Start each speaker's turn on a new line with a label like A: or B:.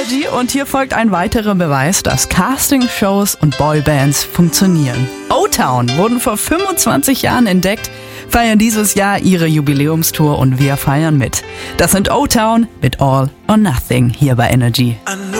A: Energy und hier folgt ein weiterer Beweis, dass Castingshows und Boybands funktionieren. O-Town wurden vor 25 Jahren entdeckt, feiern dieses Jahr ihre Jubiläumstour und wir feiern mit. Das sind O-Town mit All or Nothing hier bei Energy.